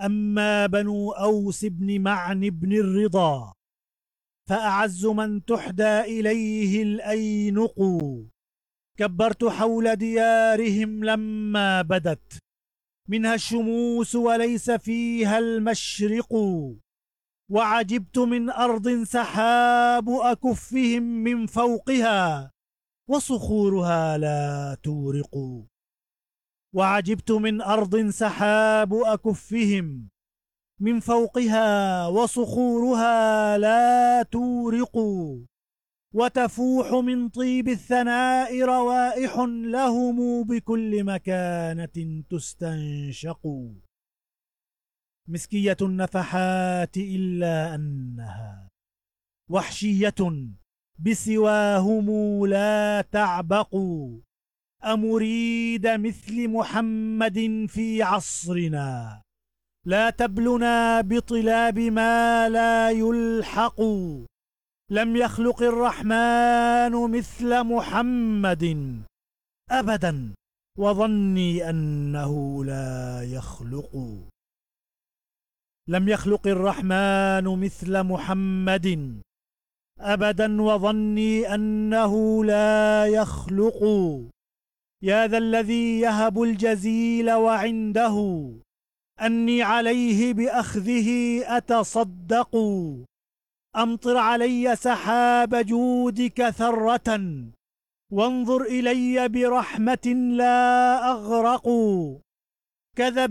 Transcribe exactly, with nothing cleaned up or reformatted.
أما بنو أوس بن معن بن الرضا فأعز من تحدى إليه الأينق. كبرت حول ديارهم لما بدت منها الشموس وليس فيها المشرق. وعجبت من أرض سحاب أكفهم من فوقها وصخورها لا تورق. وعجبت من أرض سحاب أكفهم من فوقها وصخورها لا تورق. وتفوح من طيب الثناء روائح لهم بكل مكانة تستنشق. مسكية النفحات إلا أنها وحشية بسواهم لا تعبق. أمريد مثل محمد في عصرنا لا تبلنا بطلاب ما لا يلحق. لم يخلق الرحمن مثل محمد أبدا وظني أنه لا يخلق. لم يخلق الرحمن مثل محمد أبدا وظني أنه لا يخلق. يا ذا الذي يهب الجزيل وعنده أني عليه بأخذه أتصدق. أمطر علي سحاب جودك ثرة وانظر إلي برحمة لا أغرق. كذب